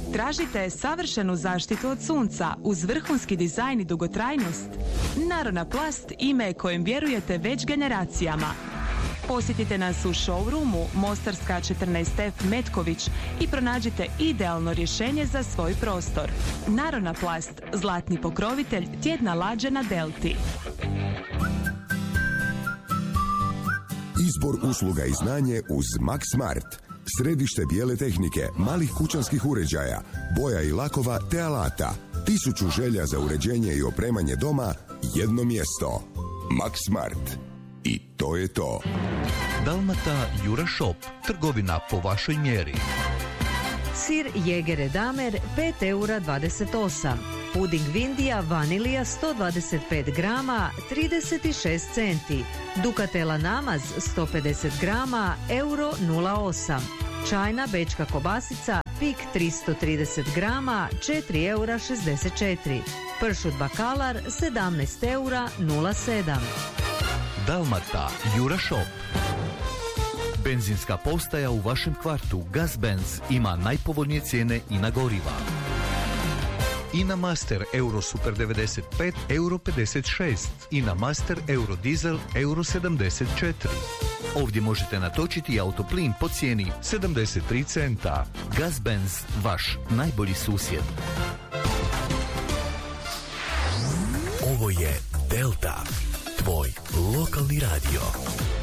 Tražite savršenu zaštitu od sunca uz vrhunski dizajn i dugotrajnost? Naronaplast ime je kojem vjerujete već generacijama. Posjetite nas u showroomu Mostarska 14F Metković i pronađite idealno rješenje za svoj prostor. Naronaplast, zlatni pokrovitelj tjedna lađe na Delti. Izbor usluga i znanje uz Max Smart. Središte bijele tehnike, malih kućanskih uređaja, boja i lakova te alata. 1000 želja za uređenje i opremanje doma, jedno mjesto. Max Smart. I to je to. Dalmata Jura Shop, trgovina po vašoj mjeri. Sir Jegere Damer 5,28 €. Puding Vindija vanilija 125 grama 36 centi. Ducatela namaz 150 grama €0,8. Čajna bečka kobasica Pik 330 grama 4,64 €. Pršut bakalar 17,07 €. Dalmata Jura Shop. Benzinska postaja u vašem kvartu Gazbenz ima najpovoljnije cijene i na goriva. Ina Master Euro Super 95 €56, Ina Master Euro Diesel €74. Ovdje možete natočiti autoplin po cijeni 73 centa. Gazbenz, vaš najbolji susjed. Ovo je Delta, tvoj lokalni radio.